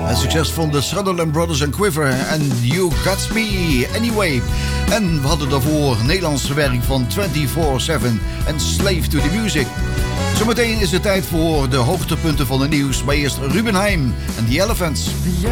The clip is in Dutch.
Het succes van de Sutherland Brothers en Quiver en You Got Me Anyway. En we hadden daarvoor Nederlandse werk van 24/7 en Slave to the Music. Zometeen is het tijd voor de hoogtepunten van het nieuws. Maar eerst Ruben Heim en The Elephants.